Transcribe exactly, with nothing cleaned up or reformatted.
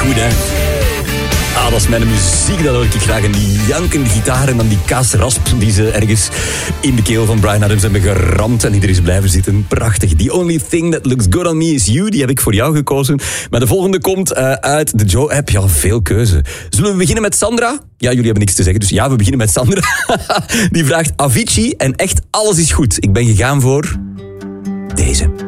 goed, hè? Ah, dat is mijn muziek, dat hoor ik graag. En die jankende gitaar en dan die kaasrasp die ze ergens in de keel van Bryan Adams hebben geramd en die er is blijven zitten. Prachtig. The Only Thing That Looks Good On Me Is You, die heb ik voor jou gekozen. Maar de volgende komt uh, uit de Joe-app. Ja, veel keuze. Zullen we beginnen met Sandra? Ja, jullie hebben niks te zeggen, dus ja, we beginnen met Sandra. Die vraagt Avicii en echt alles is goed. Ik ben gegaan voor deze.